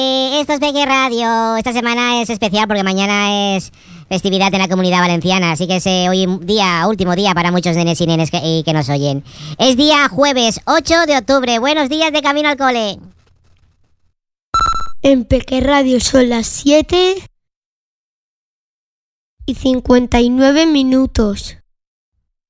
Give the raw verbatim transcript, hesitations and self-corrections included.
Eh, esto es Peque Radio. Esta semana es especial porque mañana es festividad en la Comunidad Valenciana, así que es eh, hoy día, último día para muchos nenes y nenes que, y que nos oyen. Es día jueves ocho de octubre. Buenos días de camino al cole. En Peque Radio son las siete y cincuenta y nueve minutos.